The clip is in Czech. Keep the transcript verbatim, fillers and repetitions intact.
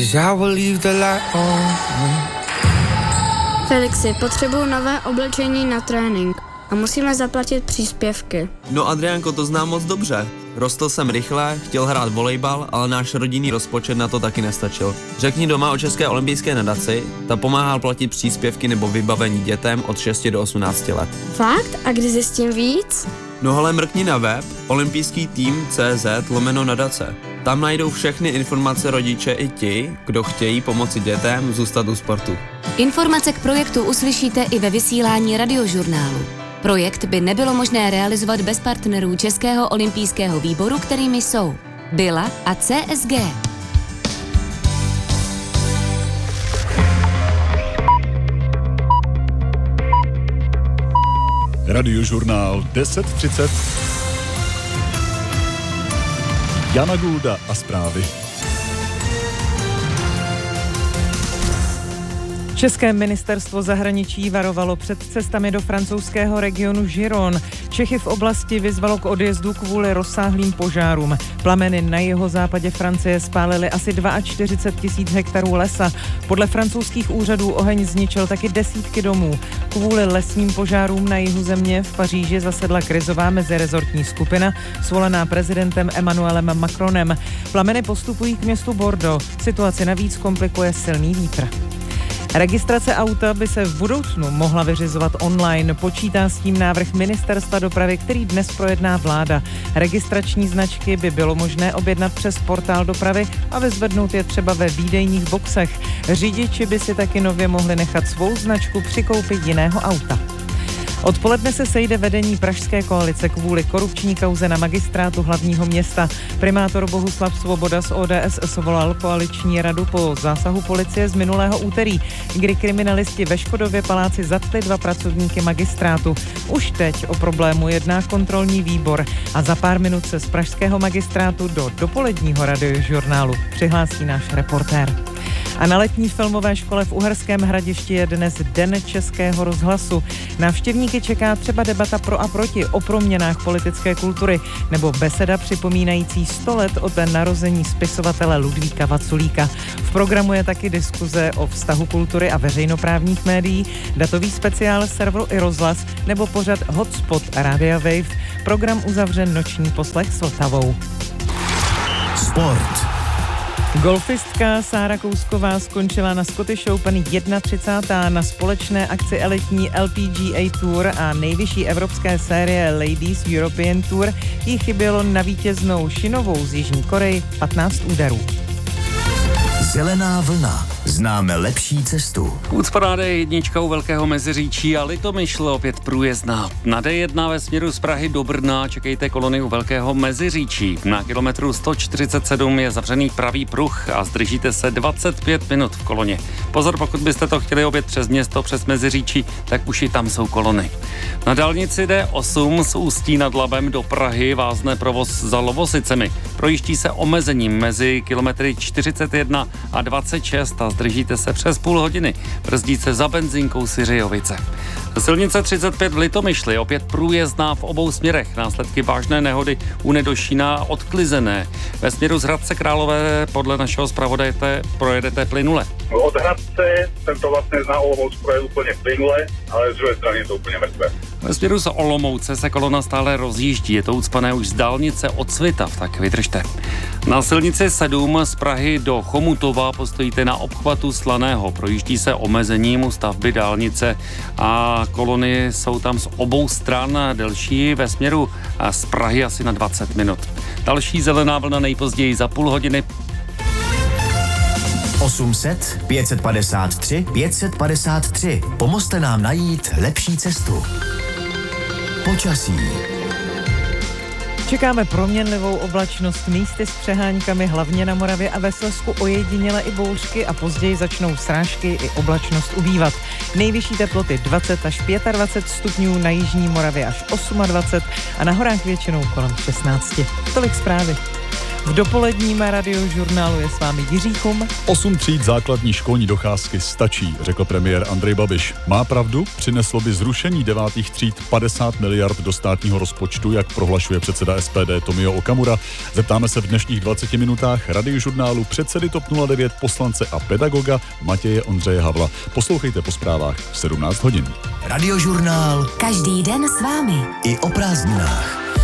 'cause I will leave the light on. Felixi, potřebuju nové oblečení na trénink a musíme zaplatit příspěvky. No Adriánko, to znám moc dobře. Rostl jsem rychle, chtěl hrát volejbal, ale náš rodinný rozpočet na to taky nestačil. Řekni doma o České olympijské nadaci, ta pomáhá platit příspěvky nebo vybavení dětem od šesti do osmnácti let. Fakt? A kdy zjistím víc? No hele, mrkni na web olympijský tým tečka cé zet lomeno nadace. Tam najdou všechny informace rodiče i ti, kdo chtějí pomoci dětem zůstat u sportu. Informace k projektu uslyšíte i ve vysílání Radiožurnálu. Projekt by nebylo možné realizovat bez partnerů Českého olympijského výboru, kterými jsou Bila a C S G. Radiožurnál deset třicet. Jana Gulda a zprávy. České ministerstvo zahraničí varovalo před cestami do francouzského regionu Giron. Čechy v oblasti vyzvalo k odjezdu kvůli rozsáhlým požárům. Plameny na jihozápadě Francie spálily asi čtyřicet dva tisíc hektarů lesa. Podle francouzských úřadů oheň zničil taky desítky domů. Kvůli lesním požárům na jihu země v Paříži zasedla krizová mezirezortní skupina, svolaná prezidentem Emmanuelem Macronem. Plameny postupují k městu Bordeaux. Situaci navíc komplikuje silný vítr. Registrace auta by se v budoucnu mohla vyřizovat online. Počítá s tím návrh Ministerstva dopravy, který dnes projedná vláda. Registrační značky by bylo možné objednat přes portál dopravy a vyzvednout je třeba ve výdejních boxech. Řidiči by si taky nově mohli nechat svou značku při koupi jiného auta. Odpoledne se sejde vedení pražské koalice kvůli korupční kauze na magistrátu hlavního města. Primátor Bohuslav Svoboda z O D S svolal koaliční radu po zásahu policie z minulého úterý, kdy kriminalisti ve Škodově paláci zatkli dva pracovníky magistrátu. Už teď o problému jedná kontrolní výbor a za pár minut se z pražského magistrátu do dopoledního Radiožurnálu přihlásí náš reportér. A na letní filmové škole v Uherském Hradišti je dnes Den Českého rozhlasu. Návštěvníky čeká třeba debata pro a proti o proměnách politické kultury nebo beseda připomínající sto let od narození spisovatele Ludvíka Vaculíka. V programu je taky diskuze o vztahu kultury a veřejnoprávních médií, datový speciál serveru i rozhlas nebo pořad Hotspot Rádia Wave. Program uzavře noční poslech s Vltavou. Sport. Golfistka Sára Kousková skončila na Scottish Open třicátá první na společné akci elitní L P G A Tour a nejvyšší evropské série Ladies European Tour. Jí chybělo na vítěznou Šinovou z Jižní Koreji patnáct úderů. Zelená vlna. Známe lepší cestu. Úcparáda je jednička u Velkého Meziříčí a Litomyšl opět průjezdná. Na D jedna ve směru z Prahy do Brna čekejte kolony u Velkého Meziříčí. Na kilometru sto čtyřicet sedm je zavřený pravý pruh a zdržíte se dvacet pět minut v koloně. Pozor, pokud byste to chtěli objet přes město, přes Meziříčí, tak už i tam jsou kolony. Na dálnici D osm z Ústí nad Labem do Prahy vázne provoz za Lovosicemi. Projíždí se omezením mezi kilometry čtyřicet jedna a dvacet šest a zdržíte se přes půl hodiny. Brzdí se za benzínkou Syřijovice. Silnice třicet pět v Litomyšli opět průjezdná v obou směrech. Následky vážné nehody u Nedošína odklizené. Ve směru z Hradce Králové podle našeho zpravodaje projedete plynule. Od Hradce jsem to vlastně zná Olomouc projet úplně plynule, ale z druhé strany je to úplně mrtvé. Ve směru z Olomouce se kolona stále rozjíždí. Je to ucpané už z dálnice od Svitav, tak vydržte. Na silnici sedm z Prahy do Chomutova postojíte na obchvatu Slaného. Projíždí se omezením u stavby dálnice a kolony jsou tam z obou stran delší ve směru z Prahy asi na dvacet minut. Další zelená vlna nejpozději za půl hodiny. osm set, pět set padesát tři, pět set padesát tři. Pomozte nám najít lepší cestu. Počasí. Čekáme proměnlivou oblačnost, místy s přeháňkami, hlavně na Moravě a ve Slezsku ojediněle i bouřky a později začnou srážky i oblačnost ubývat. Nejvyšší teploty dvacet až dvacet pět stupňů, na jižní Moravě až dvacet osm a na horách většinou kolem šestnáct. Tolik zprávy. V dopoledním radiožurnálu je s vámi Jiří Chum. Osm tříd základní školní docházky stačí, řekl premiér Andrej Babiš. Má pravdu, přineslo by zrušení devátých tříd padesát miliard do státního rozpočtu, jak prohlašuje předseda S P D Tomio Okamura. Zeptáme se v dnešních dvaceti minutách radiožurnálu předsedy TOP nula devět, poslance a pedagoga Matěje Ondřeje Havla. Poslouchejte po zprávách v sedmnáct hodin. Radiožurnál Každý den s vámi. i o prázdninách.